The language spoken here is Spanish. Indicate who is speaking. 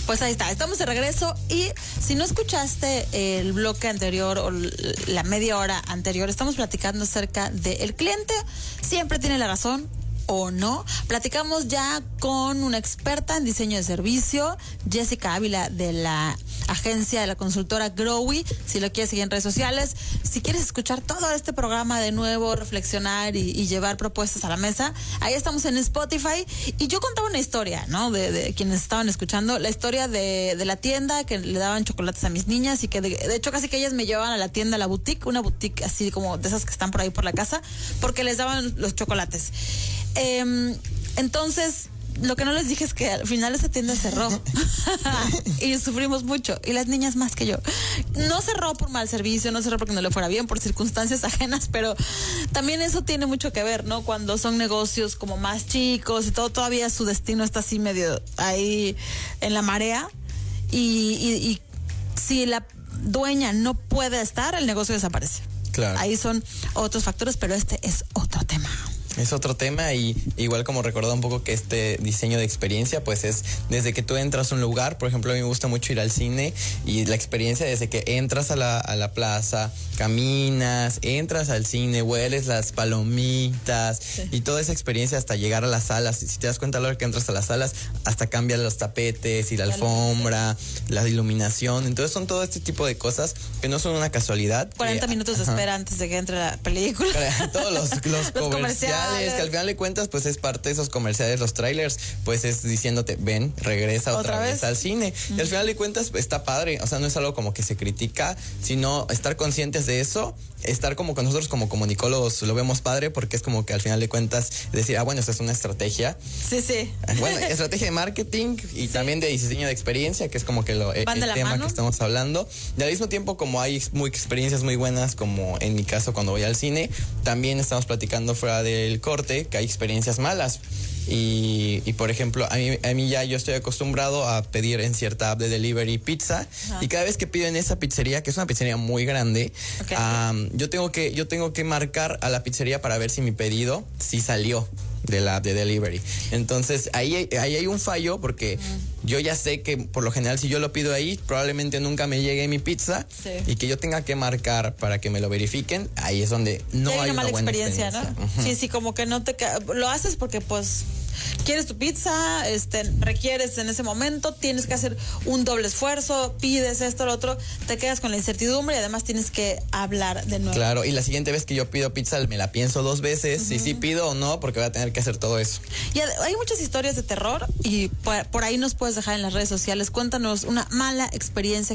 Speaker 1: Pues ahí está, estamos de regreso y si no escuchaste el bloque anterior o la media hora anterior, estamos platicando acerca de el cliente siempre tiene la razón o no. Platicamos ya con una experta en diseño de servicio, Jessica Ávila, de la agencia de la consultora Growy. Si lo quieres seguir en redes sociales, si quieres escuchar todo este programa de nuevo, reflexionar y llevar propuestas a la mesa, ahí estamos en Spotify. Y yo contaba una historia, ¿no? De quienes estaban escuchando, la historia de la tienda que le daban chocolates a mis niñas y que de hecho casi que ellas me llevaban a la tienda, a la boutique, una boutique así como de esas que están por ahí por la casa, porque les daban los chocolates. Entonces, lo que no les dije es que al final esa tienda cerró y sufrimos mucho, y las niñas más que yo. No cerró por mal servicio, no cerró porque no le fuera bien, por circunstancias ajenas, pero también eso tiene mucho que ver, ¿no? Cuando son negocios como más chicos y todo, todavía su destino está así medio ahí en la marea, y si la dueña no puede estar, el negocio desaparece.
Speaker 2: Claro.
Speaker 1: Ahí son otros factores, pero este es otro tema.
Speaker 2: Es otro tema, y igual como recordar un poco que este diseño de experiencia pues es desde que tú entras a un lugar. Por ejemplo, a mí me gusta mucho ir al cine, y la experiencia desde que entras a la plaza, caminas, entras al cine, hueles las palomitas, sí, y toda esa experiencia hasta llegar a las salas. Si te das cuenta, a la hora que entras a las salas, hasta cambian los tapetes y la alfombra, la iluminación. Entonces son todo este tipo de cosas que no son una casualidad.
Speaker 1: 40 minutos de espera antes de que entre la película.
Speaker 2: Todos los comerciales, que al final de cuentas pues es parte de esos comerciales, los trailers, pues es diciéndote, ven, regresa otra vez al cine. Y al final de cuentas está padre, o sea, no es algo como que se critica, sino estar conscientes de eso, estar como con nosotros como comunicólogos lo vemos padre, porque es como que al final de cuentas decir, bueno, esta es una estrategia.
Speaker 1: Sí.
Speaker 2: Bueno, estrategia de marketing y también de diseño de experiencia, que es como que el tema mano que estamos hablando. Y al mismo tiempo, como hay experiencias muy buenas, como en mi caso cuando voy al cine, también estamos platicando fuera del corte que hay experiencias malas. Y por ejemplo, a mí ya yo estoy acostumbrado a pedir en cierta app de delivery pizza, y cada vez que pido en esa pizzería, que es una pizzería muy grande, yo tengo que marcar a la pizzería para ver si mi pedido sí salió de la app de delivery. Entonces ahí hay un fallo, porque yo ya sé que por lo general si yo lo pido ahí, probablemente nunca me llegue mi pizza, y que yo tenga que marcar para que me lo verifiquen. Ahí es donde no hay una buena experiencia, ¿no?
Speaker 1: Sí, como que no lo haces porque pues quieres tu pizza, requieres en ese momento, tienes que hacer un doble esfuerzo, pides esto, lo otro, te quedas con la incertidumbre y además tienes que hablar de nuevo.
Speaker 2: Claro, y la siguiente vez que yo pido pizza me la pienso 2 veces, si sí pido o no, porque voy a tener que hacer todo eso.
Speaker 1: Y hay muchas historias de terror, y por ahí nos puedes dejar en las redes sociales. Cuéntanos una mala experiencia